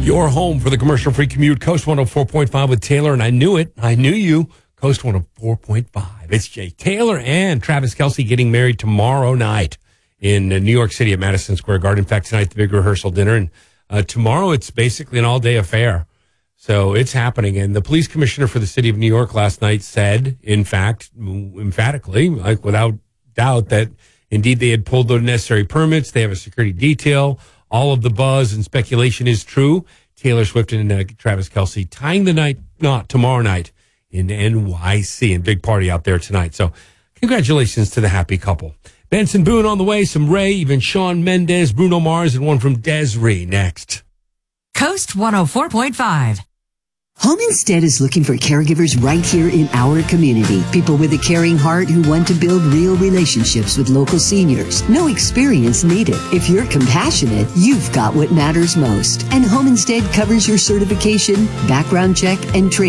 Your home for the commercial-free commute, Coast 104.5 with Taylor, and I knew it. I knew you. Coast 104.5. It's Jay Taylor and Travis Kelce getting married tomorrow night in New York City at Madison Square Garden. In fact, tonight, the big rehearsal dinner, and tomorrow it's basically an all-day affair. So it's happening. And the police commissioner for the city of New York last night said, in fact, emphatically, like without doubt, that indeed they had pulled the necessary permits. They have a security detail. All of the buzz and speculation is true. Taylor Swift and Travis Kelce tying the knot tomorrow night in NYC, and big party out there tonight. So congratulations to the happy couple. Benson Boone on the way, some Ray, even Shawn Mendes, Bruno Mars, and one from Des'ree next. Coast 104.5. Home Instead is looking for caregivers right here in our community. People with a caring heart who want to build real relationships with local seniors. No experience needed. If you're compassionate, you've got what matters most. And Home Instead covers your certification, background check, and training.